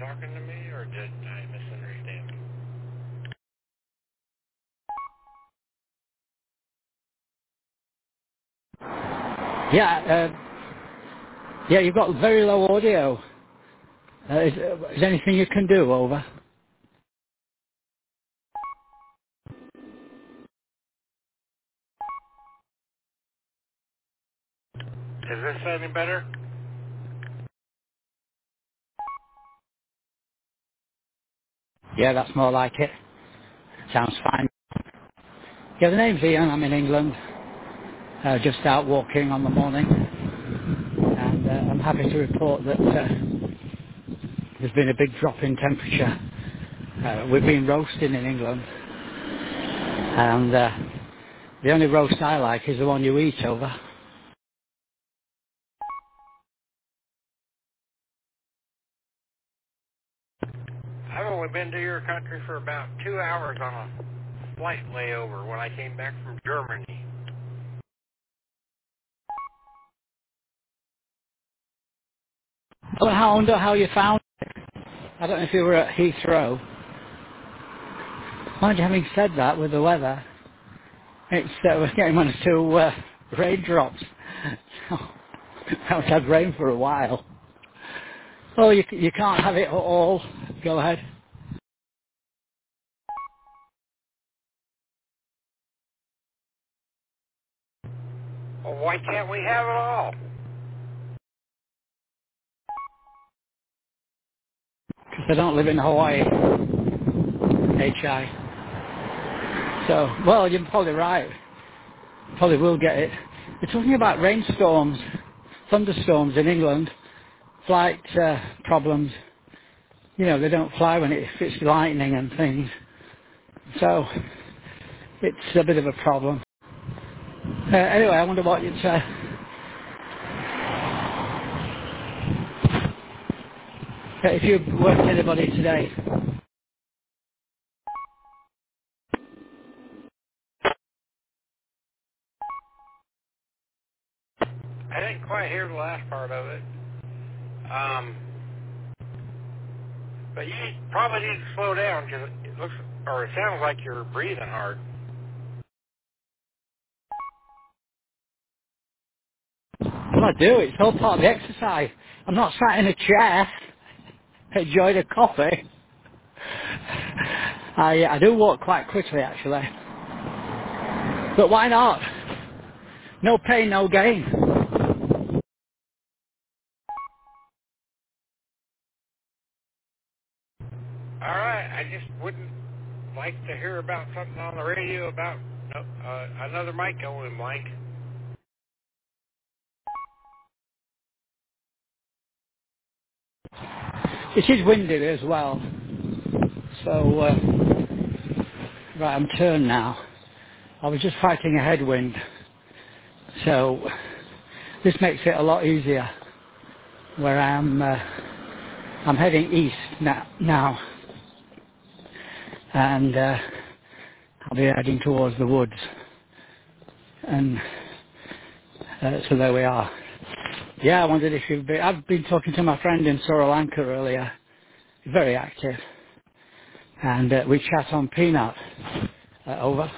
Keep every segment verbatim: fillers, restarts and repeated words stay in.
talking to me, or did I misunderstand? Yeah, uh, yeah, you've got very low audio. Uh, is, uh, is there anything you can do, over? Is this any better? Yeah, that's more like it. Sounds fine. Yeah, the name's Ian. I'm in England. Uh, just out walking on the morning. And uh, I'm happy to report that uh, there's been a big drop in temperature. Uh, we've been roasting in England. And uh, the only roast I like is the one you eat, over. I've only been to your country for about two hours on a flight layover when I came back from Germany. Well, I wonder how you found it. I don't know if you were at Heathrow. Mind you, having said that, with the weather, it's uh, we're getting on to uh, raindrops. Haven't had rain for a while. Oh, you you can't have it all. Go ahead. Well, why can't we have it all? Because I don't live in Hawaii, H I. So, well, you're probably right. Probably will get it. We're talking about rainstorms, thunderstorms in England, flight uh, problems. You know, they don't fly when it, if it's lightning and things. So, it's a bit of a problem. Uh, anyway, I wonder what you'd say. Uh, if you worked anybody today. I didn't quite hear the last part of it. Um, but you probably need to slow down because it looks, or it sounds like you're breathing hard. Well, I do. It's all part of the exercise. I'm not sat in a chair, enjoying a coffee. I, I do walk quite quickly, actually. But why not? No pain, no gain. All right, I just wouldn't like to hear about something on the radio about uh, another mic going blank. It is windy as well. So, uh, right, I'm turned now. I was just fighting a headwind. So, this makes it a lot easier. Where I'm, uh, I'm heading east now, now. And uh, I'll be heading towards the woods. And uh, so there we are. Yeah, I wondered if you've been... I've been talking to my friend in Sri Lanka earlier. Very active. And uh, we chat on Peanut. Uh, over.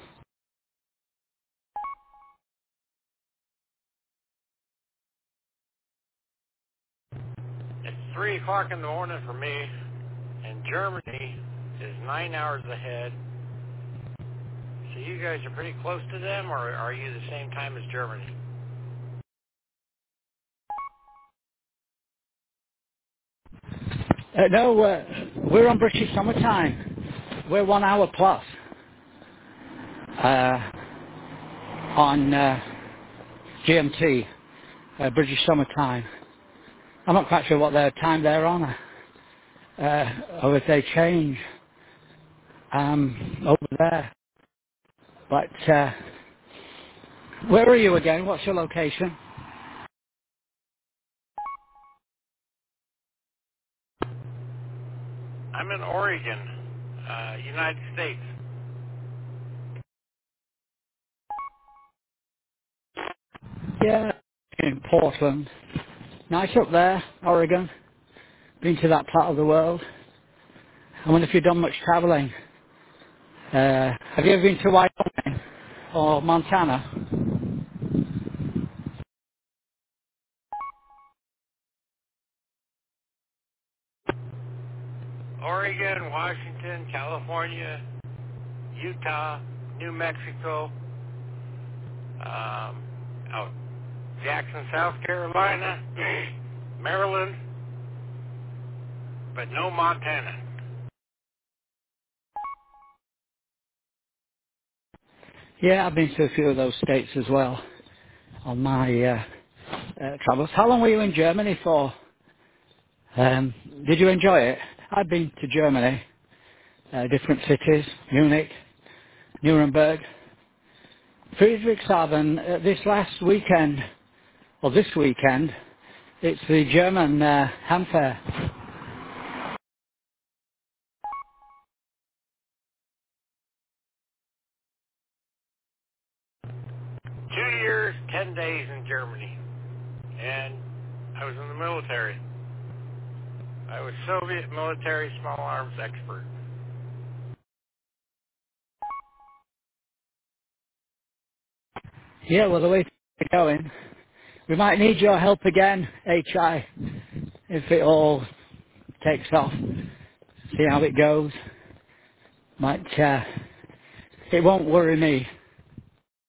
It's three o'clock in the morning for me, and Germany is nine hours ahead. So you guys are pretty close to them, or are you the same time as Germany? Uh, no, uh, we're on British summertime. We're one hour plus uh, on uh, G M T, uh, British summertime. I'm not quite sure what their time they're on, uh, or if they change um, over there. But uh, where are you again? What's your location? I'm in Oregon, uh, United States. Yeah, in Portland. Nice up there, Oregon. been to that part of the world. I wonder if you've done much travelling. Uh, have you ever been to Wyoming or Montana? Oregon, Washington, California, Utah, New Mexico, um, out Jackson, South Carolina, Maryland, but no Montana. Yeah, I've been to a few of those states as well on my uh, uh, travels. How long were you in Germany for? Um, did you enjoy it? I've been to Germany, uh, different cities, Munich, Nuremberg, Friedrichshafen. Uh, this last weekend, or this weekend, it's the German uh, Hamfair. Two years, ten days in Germany, and I was in the military. I was Soviet military small arms expert. Yeah, well, the way things are going, we might need your help again, H I, if it all takes off. See how it goes. Might, uh, it won't worry me.